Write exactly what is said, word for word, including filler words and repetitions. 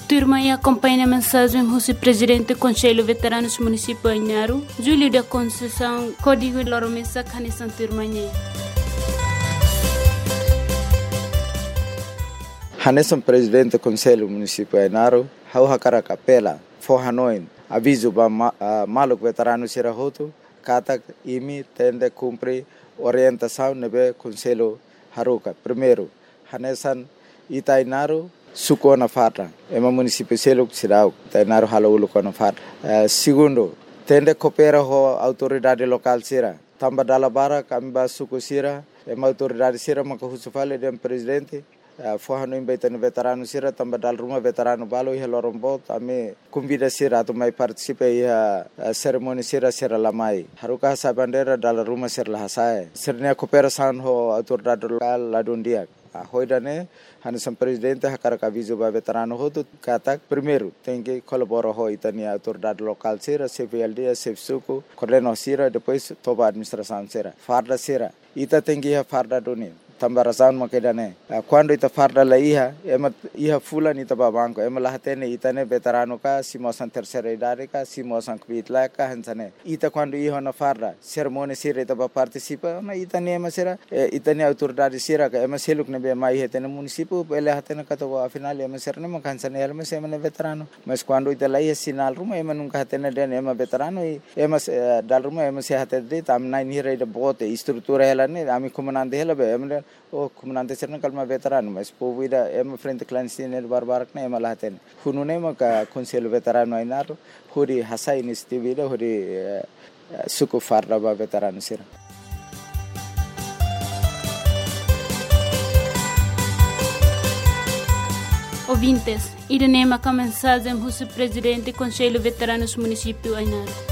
turma e acompanha a mensagem do presidente do Conselho Veteranos Municipal Ainaro, Júlio da Conceição, Código Loromessa, Canissan Turma. Hanesan presidente do Conselho Municipal Ainaro, hau hakara capela, forranoin, aviso ba maluk veterano sira hoto, katak imi tende cumpre orientação nebe Conselho Haruka. Primeiro, Hanesan Itainaro suko na fatra, ema município selo sirau, Itainaro halaulu na fatra. Segundo, tende coopera ho autoridade local sira, tamba dalabara kamba suko sira, ema autoridade sira makahusufale dem presidente. Forrano em beitano veterano sira tamba dal rumah veterano balo ia lorombo ame convida sira tu mai participe ia cerimoni sira sira lamai haruka sa bandera dal rumah sira lahasai sirnya cooperação ho autoridade local ladundia hoidane Hanesan presidente hakara aviso ba veterano ho tu katak primeiro tem que colaborar ho itania autoridade local sira C V L D C F suco coordeno sira depois toba administração sira farda sira ita tem que farda doni tambarasan makedane quando ita farda la iha ema iha fulan ita babanko ema lahatene itane veterano ka simosan terceira idade ka simosan kvitla ka hansane ita quando iha na farda cerimônia sira ita ba participa na itane ema sira itane autoridade sira ka ema seluk ne be mai hetene município ele hatene ka to afinal ema sira ne makansane ema sema ne veterano mas quando ita la iha sinal ruma ema nunca hatene den ema veterano ema dal ruma ema se hatede tam nine hira ida bote estrutura ela ne ami comandante ela be ema o comandante serna kalma veterano mas povida ema frente clandestino barbarak na ema laten hunune maka Conselho Veterano Ainaro huri hasa iniciativa huri suku farda ba veterano sira. Ouvintes, irene maka mensagem do presidente do Conselho Veteranos Municipal Ainaro.